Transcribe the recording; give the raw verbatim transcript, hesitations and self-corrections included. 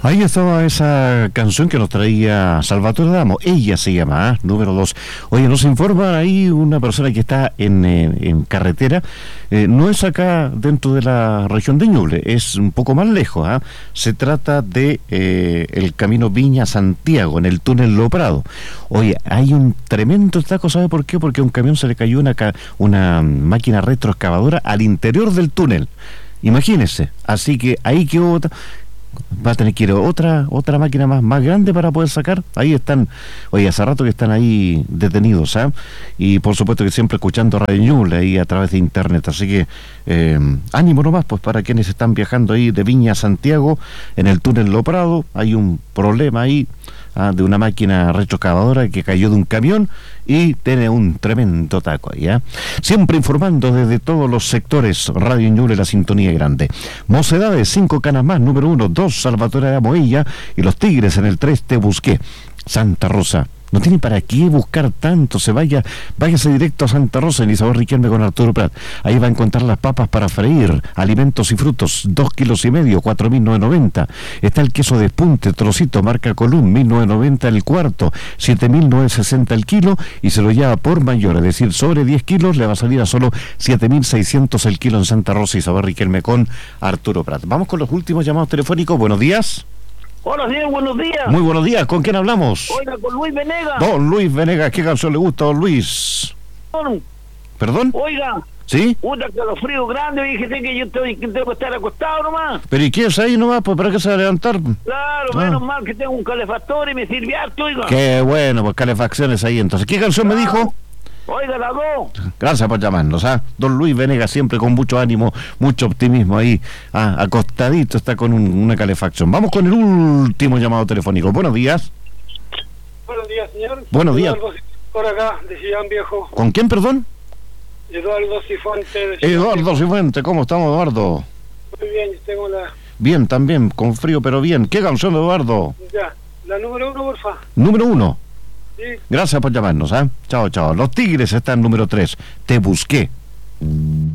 Ahí estaba esa canción que nos traía Salvatore Adamo. Ella se llama, ¿eh? Número dos. Oye, nos informa ahí una persona que está en, en, en carretera. Eh, no es acá dentro de la región de Ñuble, es un poco más lejos. ¿eh? Se trata de eh, el camino Viña-Santiago, en el túnel Lo Prado. Oye, hay un tremendo taco, ¿sabe por qué? Porque a un camión se le cayó una, ca- una máquina retroexcavadora al interior del túnel. Imagínese. Así que ahí quedó. Va a tener que ir otra otra máquina más más grande para poder sacar. Ahí están, oye, hace rato que están ahí detenidos, ¿ah? Y por supuesto que siempre escuchando Radio Ñuble ahí a través de internet. Así que eh, ánimo nomás, pues para quienes están viajando ahí de Viña a Santiago en el túnel Lo Prado. Hay un problema ahí, ¿ah? De una máquina retroexcavadora que cayó de un camión y tiene un tremendo taco ahí, ¿eh? Siempre informando desde todos los sectores. Radio Ñuble, la sintonía grande. Mocedades, cinco canas más, número uno, dos, Salvatore Adamo ella, y los Tigres en el tres, Te Busqué. Santa Rosa, no tiene para qué buscar tanto, se vaya, váyase directo a Santa Rosa, en Isabel Riquelme con Arturo Prat. Ahí va a encontrar las papas para freír, alimentos y frutos, dos kilos y medio, cuatro mil novecientos noventa. Está el queso de Punte, trocito, marca Column, mil novecientos noventa el cuarto, siete mil novecientos sesenta el kilo, y se lo lleva por mayor, es decir, sobre diez kilos, le va a salir a solo siete mil seiscientos el kilo en Santa Rosa, Isabel Riquelme con Arturo Prat. Vamos con los últimos llamados telefónicos. Buenos días. Hola, señor, buenos días. Muy buenos días, ¿con quién hablamos? Oiga, con Luis Venegas. Don Luis Venegas, ¿qué canción le gusta a don Luis? ¿Perdón? Oiga, ¿Sí? puta calofrío grande, dije que yo estoy, que tengo que estar acostado nomás. ¿Pero y qué es ahí nomás? Pues, ¿para qué se va a levantar? Claro, Ah. menos mal que tengo un calefactor y me sirve harto, oiga. Qué bueno, pues calefacciones ahí entonces. ¿Qué canción me dijo? Oiga, la dos. Gracias por llamarnos, ¿ah? Don Luis Venegas siempre con mucho ánimo, mucho optimismo ahí, ah, acostadito está con un- una calefacción. Vamos con el último llamado telefónico. Buenos días. Buenos días, señor. Buenos días. Eduardo, por acá, de Ciudad Viejo. ¿Con quién, perdón? Eduardo Cifuente. de Ciudad Eduardo Viejo. Cifuente, ¿cómo estamos, Eduardo? Muy bien, tengo la... Bien, también, con frío, pero bien. ¿Qué canción, Eduardo? Ya, la número uno, porfa. Número uno. Sí. Gracias por llamarnos, ¿ah? Chao, chao. Los Tigres están número tres. Te Busqué.